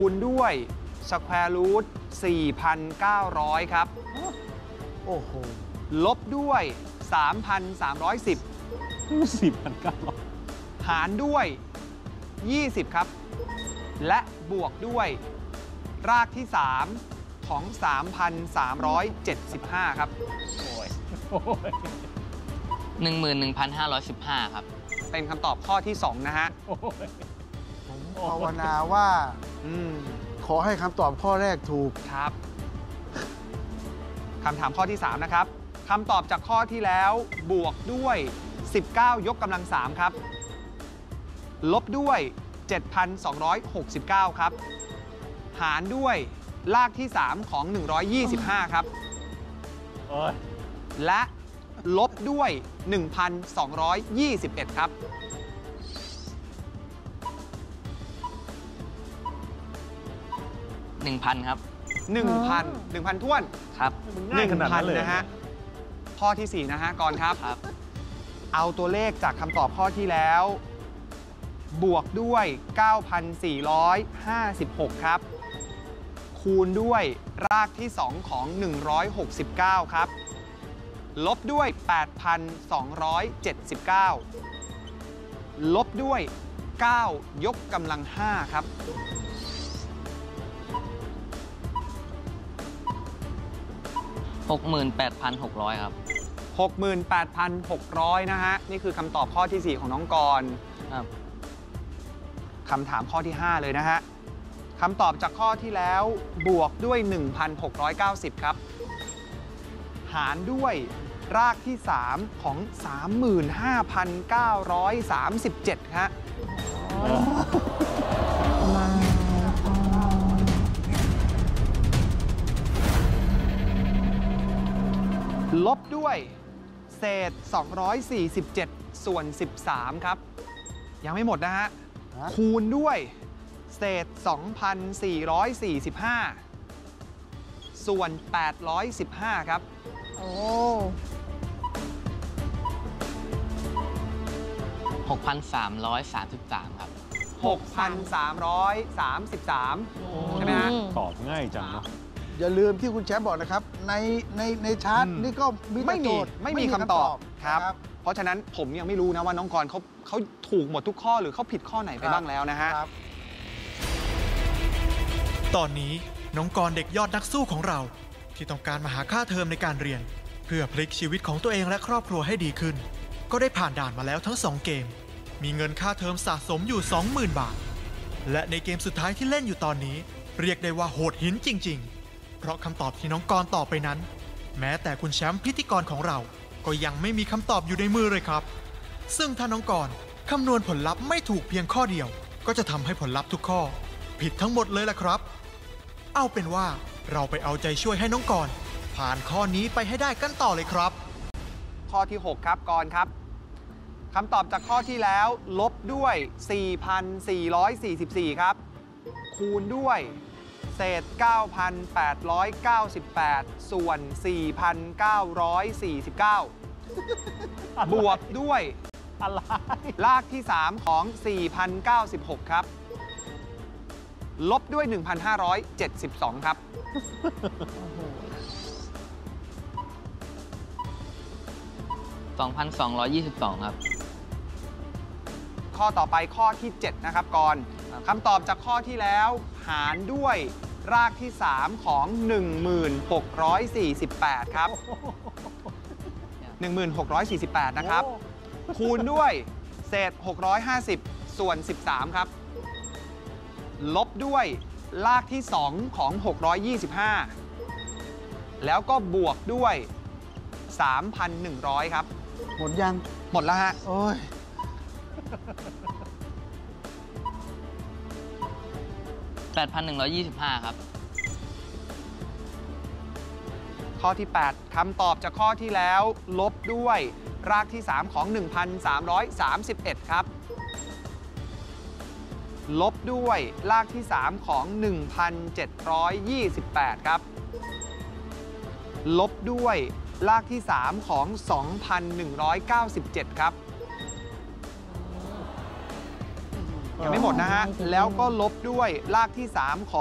คูณด้วยสแควร์รูท 4,900 ครับโอ้โหลบด้วย 3,310 4,900 หารด้วย 20 ครับและบวกด้วยรากที่ 3 ของ 3,375 ครับ 11,515 ครับเป็นคำตอบข้อที่ 2 นะฮะผมภาวนาว่าขอให้คำตอบข้อแรกถูกครับคำถามข้อที่ 3 นะครับคำตอบจากข้อที่แล้วบวกด้วย 19 ยกกำลัง 3 ครับลบด้วย 7,269 ครับหารด้วยรากที่ 3 ของ 125 ครับและลบด้วย 1,221 ครับ 1,000 ครับ 1,000 ท้วนครับ 1,000 นะฮะข้อที่ 4 นะฮะก่อนครับเอาตัวเลขจากคำตอบข้อที่แล้วบวกด้วย 9,456 ครับคูณด้วยรากที่ 2 ของ 169 ครับลบด้วย 8,279 ลบด้วย 9 ยกกำลัง 5 ครับ 68,600 ครับ 68,600 นะฮะนี่คือคำตอบข้อที่ 4 ของน้องกรณ์ครับคำถามข้อที่ 5 เลยนะฮะคำตอบจากข้อที่แล้วบวกด้วย 1,690 ครับหารด้วยรากที่ 3 ของ 35,937 ฮะลบด้วยเศษ 247 ส่วน 13 ครับยังไม่หมดนะฮะคูณด้วยเศษ 2,445 ส่วน 815 ครับโอ้6,333 ครับ 6,333 ใช่ไหมฮะตอบง่ายจังเนาะอย่าลืมที่คุณแชมป์บอกนะครับในชาร์ตนี่ก็ไม่มีคำตอบครับเพราะฉะนั้นผมยังไม่รู้นะว่าน้องกรณ์เขาถูกหมดทุกข้อหรือเขาผิดข้อไหนไปบ้างแล้วนะฮะตอนนี้น้องกรณ์เด็กยอดนักสู้ของเราที่ต้องการมาหาค่าเทอมในการเรียนเพื่อพลิกชีวิตของตัวเองและครอบครัวให้ดีขึ้นก็ได้ผ่านด่านมาแล้วทั้ง2เกมมีเงินค่าเทอมสะสมอยู่ 20,000 บาทและในเกมสุดท้ายที่เล่นอยู่ตอนนี้เรียกได้ว่าโหดหินจริงๆเพราะคำตอบที่น้องกรณ์ตอบไปนั้นแม้แต่คุณแชมป์พิธีกรของเราก็ยังไม่มีคำตอบอยู่ในมือเลยครับซึ่งถ้าน้องกรณ์คำนวณผลลัพธ์ไม่ถูกเพียงข้อเดียวก็จะทำให้ผลลัพธ์ทุกข้อผิดทั้งหมดเลยล่ะครับเอาเป็นว่าเราไปเอาใจช่วยให้น้องกรณ์ผ่านข้อนี้ไปให้ได้กันต่อเลยครับข้อที่ 6 ครับกรณ์ครับคำตอบจากข้อที่แล้วลบด้วย 4,444 ครับคูณด้วยเศษ 9,898 ส่วน 4,949 บวกด้วยรากที่ 3 ของ 4,096 ครับลบด้วย 1,572 ครับ 2,222 ครับข้อต่อไปข้อที่ 7 นะครับกรณ์คำตอบจากข้อที่แล้วหารด้วยรากที่ 3 ของ 1,648 ครับ 1,648 นะครับคูณด้วยเศษ 650 ส่วน 13 ครับลบด้วยรากที่ 2 ของ 625 แล้วก็บวกด้วย 3,100 ครับหมดยังหมดแล้วฮะโอ้ย 8,125 ครับข้อที่ 8 คำตอบจากข้อที่แล้วลบด้วยรากที่ 3 ของ 1,331 ครับลบด้วยรากที่ 3 ของ 1,728 ครับลบด้วยรากที่ 3 ของ 2,197 ครับยังไม่หมดนะฮะ แล้วก็ลบด้วยรากที่ 3 ของ